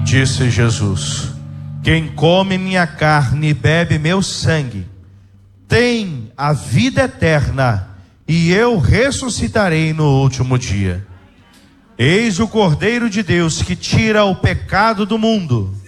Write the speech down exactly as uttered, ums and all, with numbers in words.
Disse Jesus: quem come minha carne e bebe meu sangue tem a vida eterna, e eu ressuscitarei no último dia. Eis o Cordeiro de Deus que tira o pecado do mundo.